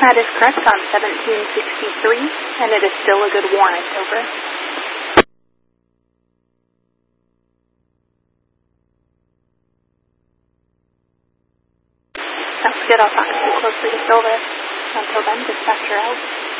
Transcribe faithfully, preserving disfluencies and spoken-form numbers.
That is correct on seventeen sixty-three, and it is still a good warrant, over. Sounds good. I'll talk to you closely, over. Until then, dispatcher out.